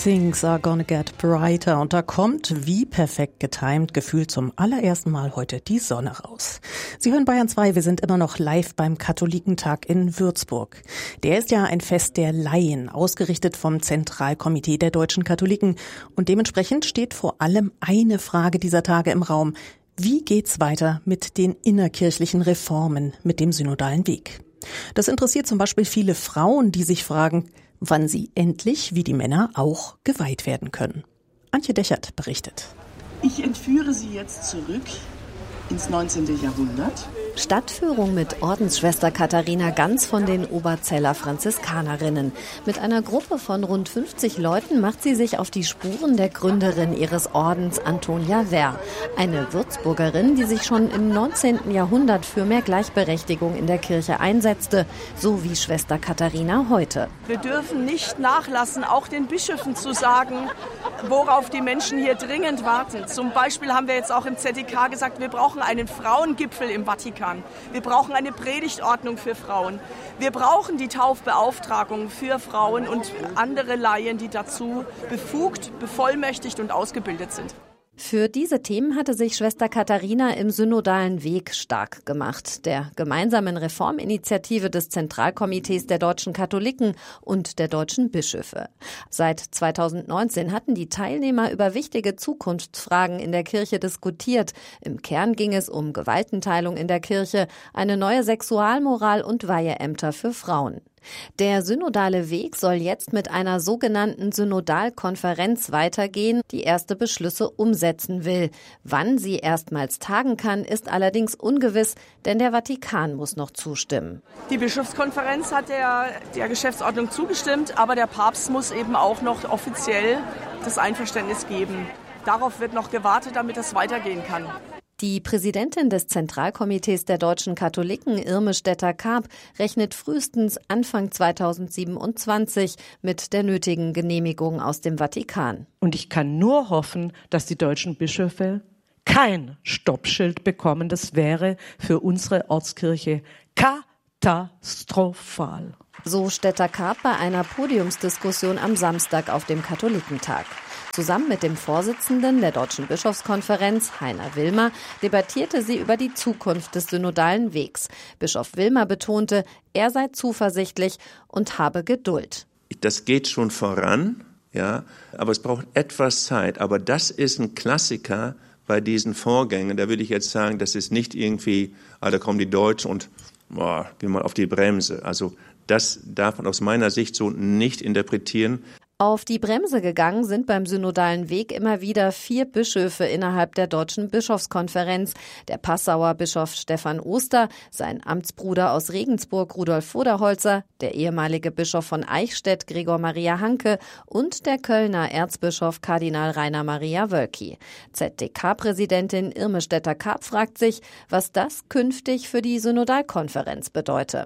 Things are gonna get brighter. Und da kommt, wie perfekt getimt, gefühlt zum allerersten Mal heute die Sonne raus. Sie hören Bayern 2, wir sind immer noch live beim Katholikentag in Würzburg. Der ist ja ein Fest der Laien, ausgerichtet vom Zentralkomitee der deutschen Katholiken. Und dementsprechend steht vor allem eine Frage dieser Tage im Raum. Wie geht's weiter mit den innerkirchlichen Reformen, mit dem synodalen Weg? Das interessiert zum Beispiel viele Frauen, die sich fragen, wann sie endlich, wie die Männer, auch geweiht werden können. Antje Dechert berichtet. Ich entführe Sie jetzt zurück ins 19. Jahrhundert. Stadtführung mit Ordensschwester Katharina Ganz von den Oberzeller Franziskanerinnen. Mit einer Gruppe von rund 50 Leuten macht sie sich auf die Spuren der Gründerin ihres Ordens, Antonia Wehr. Eine Würzburgerin, die sich schon im 19. Jahrhundert für mehr Gleichberechtigung in der Kirche einsetzte, so wie Schwester Katharina heute. Wir dürfen nicht nachlassen, auch den Bischöfen zu sagen, worauf die Menschen hier dringend warten. Zum Beispiel haben wir jetzt auch im ZDK gesagt, wir brauchen einen Frauengipfel im Vatikan. Wir brauchen eine Predigtordnung für Frauen. Wir brauchen die Taufbeauftragung für Frauen und andere Laien, die dazu befugt, bevollmächtigt und ausgebildet sind. Für diese Themen hatte sich Schwester Katharina im synodalen Weg stark gemacht, der gemeinsamen Reforminitiative des Zentralkomitees der deutschen Katholiken und der deutschen Bischöfe. Seit 2019 hatten die Teilnehmer über wichtige Zukunftsfragen in der Kirche diskutiert. Im Kern ging es um Gewaltenteilung in der Kirche, eine neue Sexualmoral und Weiheämter für Frauen. Der synodale Weg soll jetzt mit einer sogenannten Synodalkonferenz weitergehen, die erste Beschlüsse umsetzen will. Wann sie erstmals tagen kann, ist allerdings ungewiss, denn der Vatikan muss noch zustimmen. Die Bischofskonferenz hat der Geschäftsordnung zugestimmt, aber der Papst muss eben auch noch offiziell das Einverständnis geben. Darauf wird noch gewartet, damit es weitergehen kann. Die Präsidentin des Zentralkomitees der deutschen Katholiken, Irme Stetter-Karp, rechnet frühestens Anfang 2027 mit der nötigen Genehmigung aus dem Vatikan. Und ich kann nur hoffen, dass die deutschen Bischöfe kein Stoppschild bekommen. Das wäre für unsere Ortskirche katastrophal. So Stetter-Karp bei einer Podiumsdiskussion am Samstag auf dem Katholikentag. Zusammen mit dem Vorsitzenden der Deutschen Bischofskonferenz, Heiner Wilmer, debattierte sie über die Zukunft des synodalen Wegs. Bischof Wilmer betonte, er sei zuversichtlich und habe Geduld. Das geht schon voran, ja, aber es braucht etwas Zeit. Aber das ist ein Klassiker bei diesen Vorgängen. Da würde ich jetzt sagen, das ist nicht irgendwie, da kommen die Deutschen und gehen mal auf die Bremse. Also das darf man aus meiner Sicht so nicht interpretieren. Auf die Bremse gegangen sind beim synodalen Weg immer wieder 4 Bischöfe innerhalb der Deutschen Bischofskonferenz. Der Passauer Bischof Stefan Oster, sein Amtsbruder aus Regensburg Rudolf Voderholzer, der ehemalige Bischof von Eichstätt Gregor Maria Hanke und der Kölner Erzbischof Kardinal Rainer Maria Wölki. ZDK-Präsidentin Irme Stetter-Karp fragt sich, was das künftig für die Synodalkonferenz bedeute.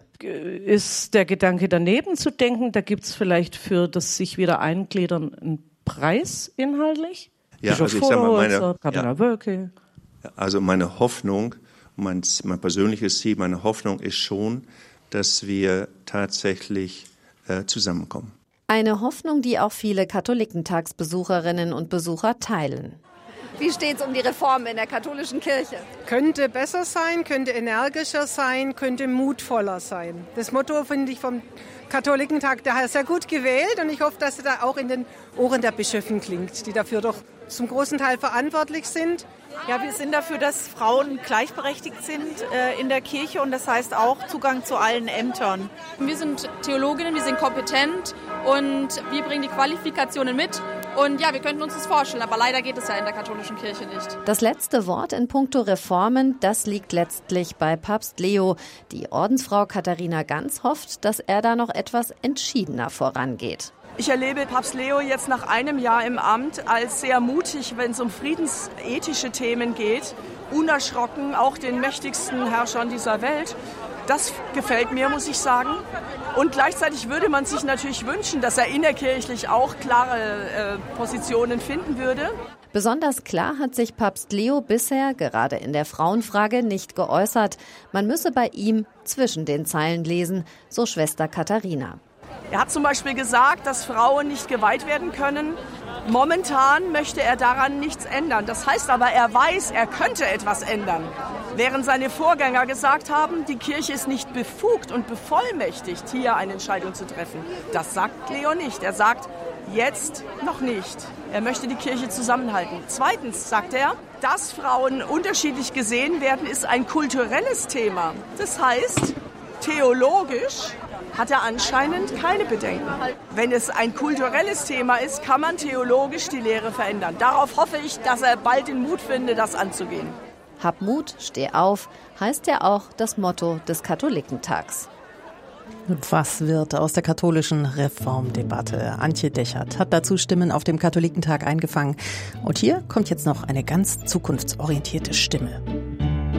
Ist der Gedanke daneben zu denken, da gibt es vielleicht für das sich wieder eingliedern einen Preis inhaltlich? Ja, also ich sag mal, Kardinal Wölki. Also meine Hoffnung, mein persönliches Ziel, meine Hoffnung ist schon, dass wir tatsächlich zusammenkommen. Eine Hoffnung, die auch viele Katholikentagsbesucherinnen und Besucher teilen. Wie steht es um die Reformen in der katholischen Kirche? Könnte besser sein, könnte energischer sein, könnte mutvoller sein. Das Motto finde ich vom Katholikentag daher sehr gut gewählt und ich hoffe, dass es da auch in den Ohren der Bischöfen klingt, die dafür doch zum großen Teil verantwortlich sind. Ja, wir sind dafür, dass Frauen gleichberechtigt sind in der Kirche und das heißt auch Zugang zu allen Ämtern. Wir sind Theologinnen, wir sind kompetent und wir bringen die Qualifikationen mit. Und ja, wir könnten uns das vorstellen, aber leider geht es ja in der katholischen Kirche nicht. Das letzte Wort in puncto Reformen, das liegt letztlich bei Papst Leo. Die Ordensfrau Katharina Ganz hofft, dass er da noch etwas entschiedener vorangeht. Ich erlebe Papst Leo jetzt nach einem Jahr im Amt als sehr mutig, wenn es um friedensethische Themen geht, unerschrocken, auch den mächtigsten Herrschern dieser Welt. Das gefällt mir, muss ich sagen. Und gleichzeitig würde man sich natürlich wünschen, dass er innerkirchlich auch klare Positionen finden würde. Besonders klar hat sich Papst Leo bisher, gerade in der Frauenfrage, nicht geäußert. Man müsse bei ihm zwischen den Zeilen lesen, so Schwester Katharina. Er hat zum Beispiel gesagt, dass Frauen nicht geweiht werden können. Momentan möchte er daran nichts ändern. Das heißt aber, er weiß, er könnte etwas ändern. Während seine Vorgänger gesagt haben, die Kirche ist nicht befugt und bevollmächtigt, hier eine Entscheidung zu treffen. Das sagt Leo nicht. Er sagt, jetzt noch nicht. Er möchte die Kirche zusammenhalten. Zweitens sagt er, dass Frauen unterschiedlich gesehen werden, ist ein kulturelles Thema. Das heißt, theologisch hat er anscheinend keine Bedenken. Wenn es ein kulturelles Thema ist, kann man theologisch die Lehre verändern. Darauf hoffe ich, dass er bald den Mut findet, das anzugehen. Hab Mut, steh auf, heißt ja auch das Motto des Katholikentags. Und was wird aus der katholischen Reformdebatte? Antje Dechert hat dazu Stimmen auf dem Katholikentag eingefangen. Und hier kommt jetzt noch eine ganz zukunftsorientierte Stimme.